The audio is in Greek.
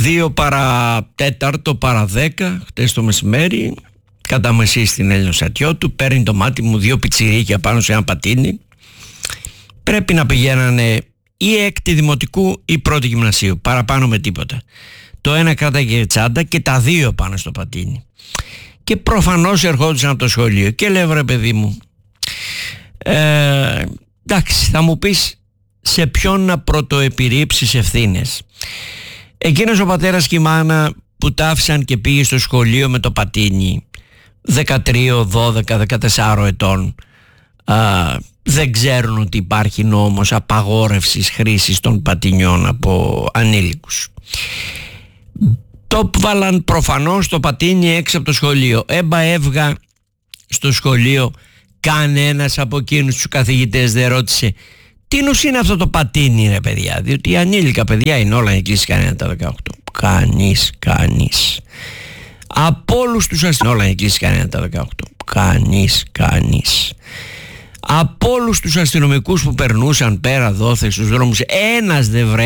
2 παρά 4 παρά 10 χτες το μεσημέρι, κατά μεσή στην Ελληνοσατιώτου, παίρνει το μάτι μου 2 πιτσιρίκια πάνω σε ένα πατίνι. Πρέπει να πηγαίνανε ή έκτη δημοτικού ή πρώτη γυμνασίου, παραπάνω με τίποτα. Το ένα κράταγε τσάντα και τα 2 πάνω στο πατίνι. Και προφανώς ερχόντουσαν από το σχολείο και λέω, ρε παιδί μου, εντάξει, θα μου πεις σε ποιον να πρωτοεπιρρύψεις ευθύνες. Εκείνος ο πατέρας και η μάνα που τα άφησαν και πήγε στο σχολείο με το πατίνι 13, 12, 14 ετών, δεν ξέρουν ότι υπάρχει νόμος απαγόρευσης χρήσης των πατινιών από ανήλικους. Το βάλαν προφανώς το πατίνι έξω από το σχολείο. Έβγα στο σχολείο, κανένας από εκείνους τους καθηγητές δεν ρώτησε τι νους είναι αυτό το πατίνι, ρε παιδιά, διότι οι ανήλικα παιδιά είναι όλα, εγκλήσει κανένα τα 18. Κανείς. Από όλους τους αστυνομικούς, όλα εγκλήσει κανένα τα 18. Κανείς. Από όλους τους αστυνομικούς που περνούσαν πέρα δόθε στους δρόμους, ένας δεν βρέθηκε